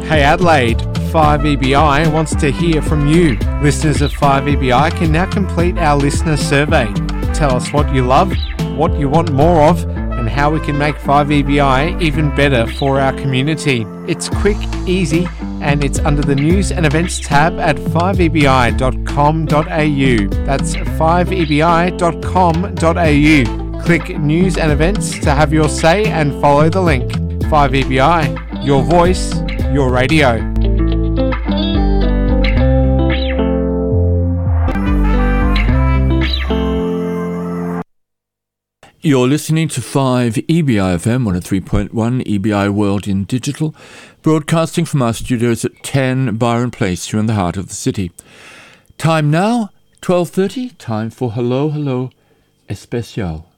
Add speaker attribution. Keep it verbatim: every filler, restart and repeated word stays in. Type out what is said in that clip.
Speaker 1: Hey Adelaide, five E B I wants to hear from you. Listeners of five E B I can now complete our listener survey. Tell us what you love, what you want more of, and how we can make five E B I even better for our community. It's quick, easy, and it's under the News and Events tab at five e b i dot com dot a u. That's five e b i dot com dot a u. Click News and Events to have your say and follow the link. five E B I, your voice, your radio.
Speaker 2: You're listening to five E B I F M one oh three point one, E B I World in Digital, broadcasting from our studios at ten Byron Place here in the heart of the city. Time now, twelve thirty, time for Hello, Hello, Especial.